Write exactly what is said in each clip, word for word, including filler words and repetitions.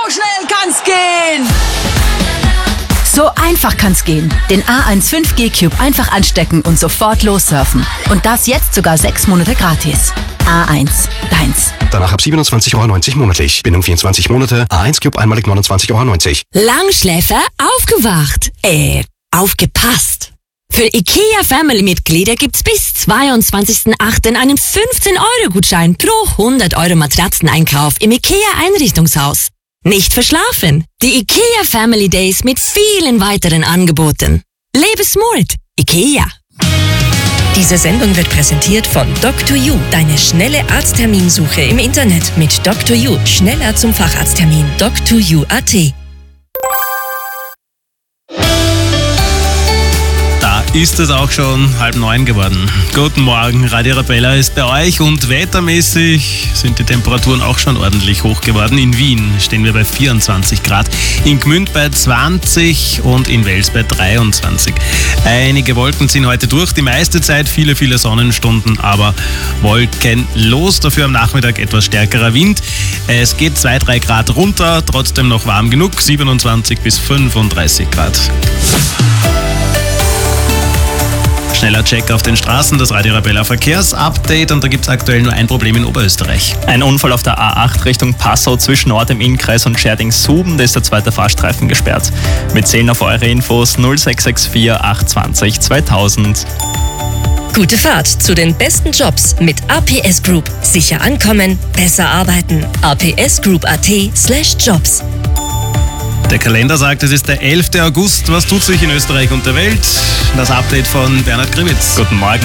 schnell kann's gehen! So einfach kann's gehen. Den A eins fünf G Cube einfach anstecken und sofort lossurfen. Und das jetzt sogar sechs Monate gratis. A eins, deins. Danach ab siebenundzwanzig Euro neunzig monatlich. Bindung vierundzwanzig Monate. A eins Cube einmalig neunundzwanzig Euro neunzig. Langschläfer aufgewacht. Äh, aufgepasst. Für IKEA Family-Mitglieder gibt's bis zweiundzwanzigsten achten einen fünfzehn Euro Gutschein pro hundert Euro Matratzeneinkauf im IKEA Einrichtungshaus. Nicht verschlafen. Die IKEA Family Days mit vielen weiteren Angeboten. Lebe smart. IKEA. Diese Sendung wird präsentiert von Doctor You, deine schnelle Arztterminsuche im Internet mit Doctor You. Schneller zum Facharzttermin. Doctor You Punkt at. Ist es auch schon halb neun geworden. Guten Morgen, Radio Arabella ist bei euch und wettermäßig sind die Temperaturen auch schon ordentlich hoch geworden. In Wien stehen wir bei vierundzwanzig Grad, in Gmünd bei zwanzig und in Wels bei dreiundzwanzig. Einige Wolken ziehen heute durch, die meiste Zeit viele, viele Sonnenstunden, aber wolkenlos. Dafür am Nachmittag etwas stärkerer Wind. Es geht zwei, drei Grad runter, trotzdem noch warm genug, siebenundzwanzig bis fünfunddreißig Grad. Schneller Check auf den Straßen, das Radio Arabella Verkehrsupdate, und da gibt es aktuell nur ein Problem in Oberösterreich. Ein Unfall auf der A acht Richtung Passau zwischen Ort im Innkreis und Scherding-Suben, da ist der zweite Fahrstreifen gesperrt. Wir zählen auf eure Infos null sechs sechs vier acht zwei null zweitausend. Gute Fahrt zu den besten Jobs mit A P S Group. Sicher ankommen, besser arbeiten. A P S Group Punkt at slash jobs. Der Kalender sagt, es ist der elfte August. Was tut sich in Österreich und der Welt? Das Update von Bernhard Gribitz. Guten Morgen.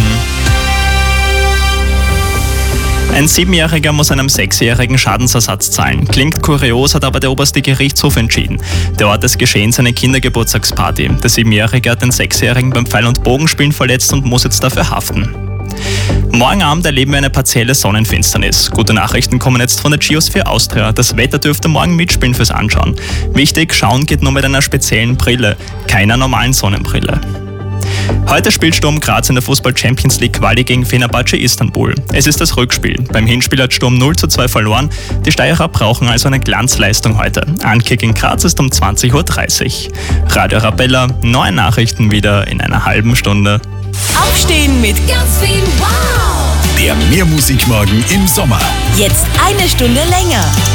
Ein Siebenjähriger muss einem Sechsjährigen Schadensersatz zahlen. Klingt kurios, hat aber der oberste Gerichtshof entschieden. Der Ort des Geschehens eine Kindergeburtstagsparty. Der Siebenjährige hat den Sechsjährigen beim Pfeil- und Bogenspielen verletzt und muss jetzt dafür haften. Morgen Abend erleben wir eine partielle Sonnenfinsternis. Gute Nachrichten kommen jetzt von der Geosphere Austria. Das Wetter dürfte morgen mitspielen fürs Anschauen. Wichtig, schauen geht nur mit einer speziellen Brille, keiner normalen Sonnenbrille. Heute spielt Sturm Graz in der Fußball-Champions League Quali gegen Fenerbahce Istanbul. Es ist das Rückspiel. Beim Hinspiel hat Sturm null zu zwei verloren. Die Steirer brauchen also eine Glanzleistung heute. Ankick in Graz ist um zwanzig Uhr dreißig. Radio Arabella, neue Nachrichten wieder in einer halben Stunde. Aufstehen mit ganz viel Wow! Der Mehrmusikmorgen im Sommer. Jetzt eine Stunde länger.